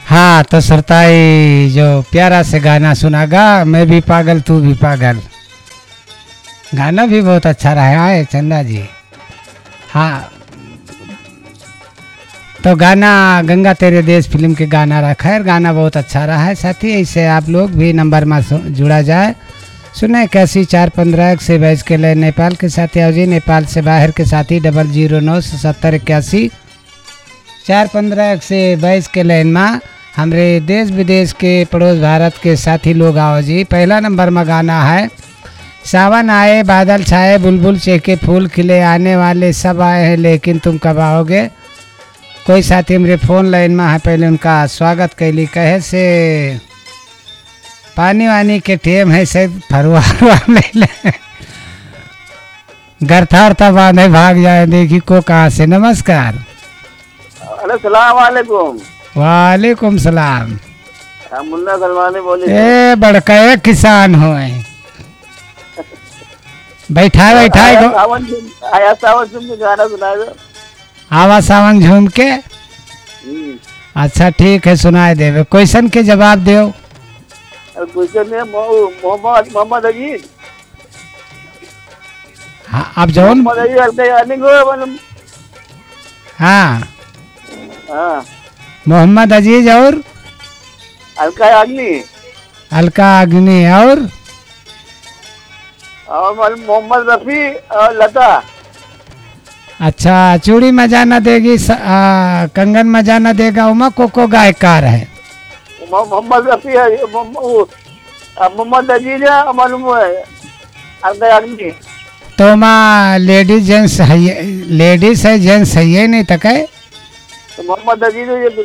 हाँ तो सरताई जो प्यारा से गाना सुनागा, मैं भी पागल तू भी पागल, गाना भी बहुत अच्छा रहा है चंदा जी। हाँ तो गाना गंगा तेरे देश फिल्म के गाना रखा है, गाना बहुत अच्छा रहा है साथी। ऐसे आप लोग भी नंबर में जुड़ा जाए, सुने 81 415 से 22 के लिए नेपाल के साथी आओ जी, नेपाल से बाहर के साथी 009 70 81 415 से 22 के लाइन में हमारे देश विदेश के पड़ोस भारत के साथी लोग आओ जी। पहला नंबर में गाना है सावन आए बादल छाए बुलबुल चहके फूल खिले, आने वाले सब आए हैं लेकिन तुम कब आओगे। कोई साथी मेरे फोन लाइन में है, पहले उनका स्वागत कैली, कहे से पानी वानी के टेम है से फरुआर ले ले गरथार था बांधे भाग जाए देखी को कहाँ से। नमस्कार। अरे सलाम वालेकुम। वालेकुम सलाम। मुन्ना सलमानी बोली। ए बड़का किसान हो बैठा आया सावन झूम के गाना सुना दो। आवा सावन झूम के। अच्छा ठीक है सुनाए देवे। क्वेश्चन के जवाब दो। क्वेश्चन है मोहम्मद अजीज। हाँ आप जौन हाँ हाँ मोहम्मद अजीज और अलका अग्नि और मोहम्मद रफी और लता। अच्छा चूड़ी मजा न देगी कंगन मजा न देगा उमा को गायकार है। मोहम्मद रफी है, मोहम्मद अजीज है, मालूम है अलका अग्नि। तो माँ लेडीज जेंट्स है, लेडीज है जेंट्स है ये नहीं तक है तो मोहम्मद अजीज है।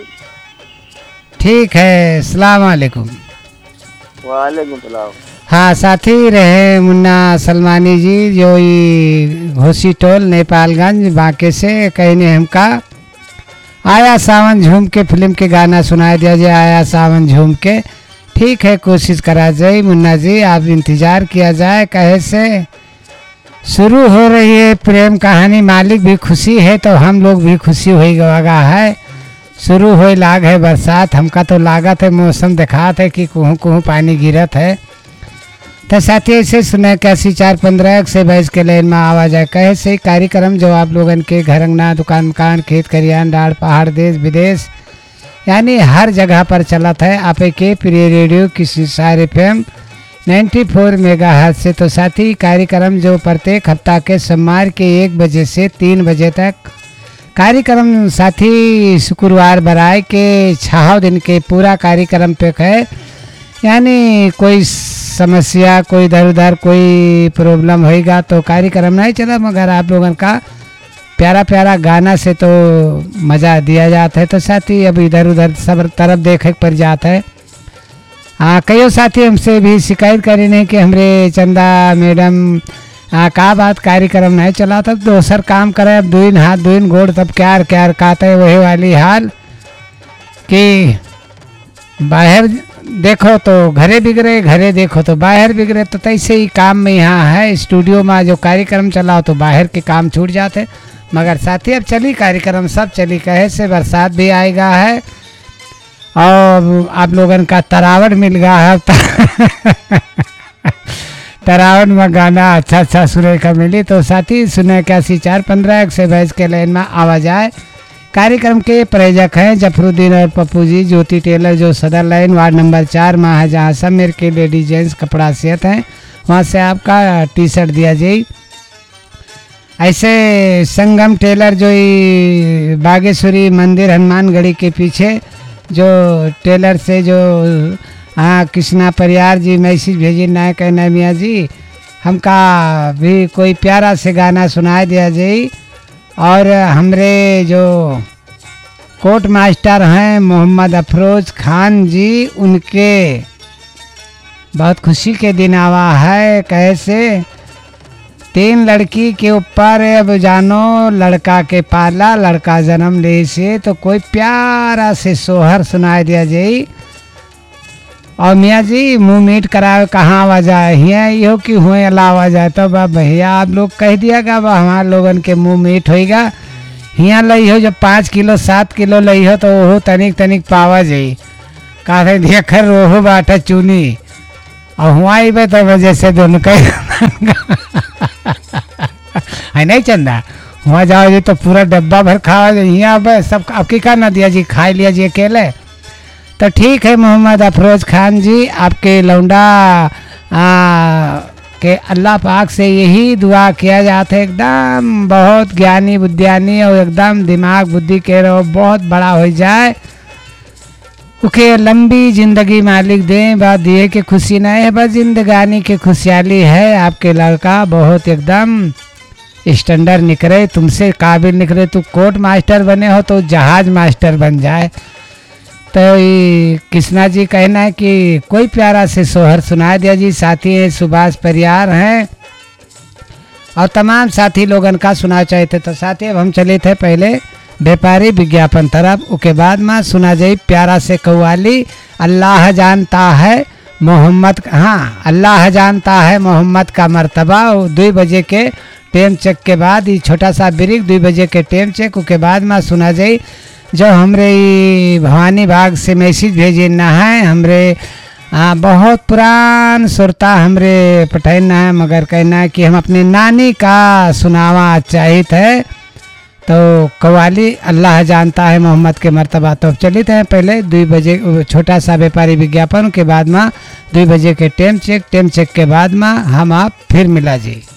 ठीक है सलाम वालेकुम। वालेकुम सलाम। हाँ साथी रहे मुन्ना सलमानी जी जो घोसी टोल नेपालगंज बांके से कहने हमका आया सावन झूम के फिल्म के गाना सुनाई दिया जाए। आया सावन झूम के ठीक है कोशिश करा जाए मुन्ना जी, आप इंतज़ार किया जाए। कहे से शुरू हो रही है प्रेम कहानी, मालिक भी खुशी है तो हम लोग भी खुशी होगा है। शुरू हो लाग है बरसात, हमका तो लागत है मौसम दिखात है कि कुहू कुहू पानी गिरत है। तो साथी ऐसे सुना 81 415 से 22 के लाइन में आवाज है। कहे से कार्यक्रम जो आप लोगन के घर अंगना दुकान मकान खेत खरियान डाड़ पहाड़ देश विदेश यानी हर जगह पर चलत है। आप के प्रिय रेडियो किसी सारे FM 94 मेगाहर्ट्ज से। तो साथी कार्यक्रम जो प्रत्येक हफ्ता के सोमवार के 1 बजे से 3 बजे तक कार्यक्रम साथी शुक्रवार बराय के 6 दिन के पूरा कार्यक्रम पे है। यानी कोई समस्या कोई इधर उधर कोई प्रॉब्लम होएगा तो कार्यक्रम नहीं चला, मगर आप लोगों का प्यारा प्यारा गाना से तो मज़ा दिया जाता है। तो साथी अब इधर उधर सब तरफ देखे पड़ जाता है। हाँ कई साथी हमसे भी शिकायत करी नहीं कि हमरे चंदा मैडम का बात कार्यक्रम नहीं चला, तब दोसर काम करे अब दुइन हाथ दुइन गोड़ तब क्यार क्यार कहते है वही वाली हाल कि बाहर देखो तो घरे बिगड़े घरे देखो तो बाहर बिगड़े। तो तैसे ही काम में यहाँ है स्टूडियो में जो कार्यक्रम चलाओ तो बाहर के काम छूट जाते। मगर साथी अब चली कार्यक्रम सब चली, कहे से बरसात भी आएगा है और आप लोगन का तरावट मिल गया है। तरावट में गाना अच्छा अच्छा सुने का मिली। तो साथी सुने 81 415 से 22 के लाइन में आवाज आए। कार्यक्रम के प्रायोजक हैं जफरुद्दीन और पप्पू जी ज्योति टेलर जो सदर लाइन वार्ड नंबर 4 में है, जहाँ सब मेरे के लेडीज जेंट्स कपड़ा सियत हैं, वहाँ से आपका टी-शर्ट दिया जाए। ऐसे संगम टेलर जो बागेश्वरी मंदिर हनुमानगढ़ी के पीछे जो टेलर से जो हाँ कृष्णा परियार जी मैसेज भेजी ना कहना मियाँ जी हमका भी कोई प्यारा से गाना सुनाई दिया जाए। और हमरे जो कोर्ट मास्टर हैं मोहम्मद अफरोज खान जी, उनके बहुत खुशी के दिन आवा है। कैसे 3 लड़की के ऊपर अब जानो लड़का के पाला, लड़का जन्म ले से तो कोई प्यारा से सोहर सुनाई दिया जाए। और मियाँ जी मुँह मीट करावे कहाँ आवाज आए हिया यो कि हुए अला आवाज आए तो भैया आप लोग कह दियागा हमारे लोगन के मुँह मीट होएगा हियाँ लई हो जब 5 किलो 7 किलो लई हो तो वो तनिक तनिक पावा जाई काहे देखर रोहू बाटा चुनी और हुआ बे तो वजह से दोनों का है नहीं चंदा वहाँ जाओ जी तो पूरा डब्बा भर खावा जाए यहाँ बस सब आपकी का ना दिया जी खा लिया जी अकेले। तो ठीक है मोहम्मद अफरोज खान जी आपके लौंडा के अल्लाह पाक से यही दुआ किया जाता है एकदम बहुत ज्ञानी बुद्धियानी और एकदम दिमाग बुद्धि के रहो बहुत बड़ा हो जाए ओके लंबी जिंदगी मालिक दें बात दिए कि खुशी नहीं है बस जिंदगानी की खुशहाली है। आपके लड़का बहुत एकदम स्टैंडर्ड निकले तुमसे काबिल निकले तो कोर्ट मास्टर बने हो तो जहाज मास्टर बन जाए। तो कृष्णा जी कहना है कि कोई प्यारा से सोहर सुना दिया जी। साथी हैं सुभाष परियार हैं और तमाम साथी लोगन का सुना चाहे थे। तो साथी अब हम चले थे पहले व्यापारी विज्ञापन तरफ उसके बाद में सुना जाए प्यारा से कव्वाली अल्लाह जानता है मोहम्मद हाँ अल्लाह जानता है मोहम्मद का मर्तबा 2 बजे के टेम चेक के बाद ये छोटा सा ब्रेक 2 बजे के टेम चेक उसके बाद में सुना जाए जो हमरे भवानी बाग से मैसेज भेजे ना है हमरे बहुत पुरान सुरता हमरे पठैना है मगर कहना है कि हम अपने नानी का सुनावा चाहिए है तो कव्वाली अल्लाह जानता है मोहम्मद के मर्तबा। तो चलित हैं पहले 2 बजे छोटा सा व्यापारी विज्ञापन के बाद में 2 बजे के टेम चेक के बाद में हम आप फिर मिला जी।